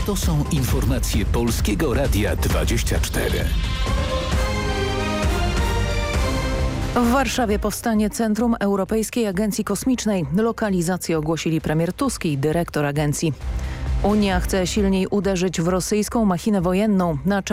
To są informacje Polskiego Radia 24. W Warszawie powstanie Centrum Europejskiej Agencji Kosmicznej. Lokalizację ogłosili premier Tusk i dyrektor agencji. Unia chce silniej uderzyć w rosyjską machinę wojenną. Na